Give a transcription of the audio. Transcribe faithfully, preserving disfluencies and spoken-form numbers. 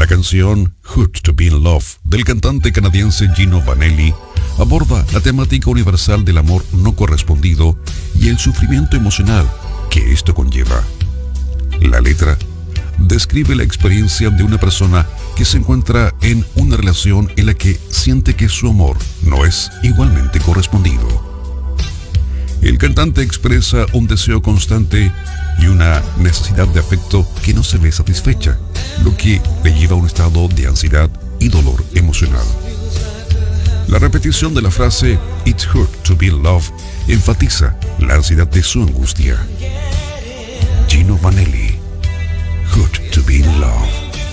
canción Hurt to Be in Love del cantante canadiense Gino Vanelli aborda la temática universal del amor no correspondido y el sufrimiento emocional que esto conlleva. La letra describe la experiencia de una persona que se encuentra en una relación en la que siente que su amor no es igualmente correspondido. El cantante expresa un deseo constante y una necesidad de afecto que no se ve satisfecha, lo que le lleva a un estado de ansiedad y dolor emocional. La repetición de la frase "It hurt to be in love" enfatiza la ansiedad de su angustia. Gino Vanelli.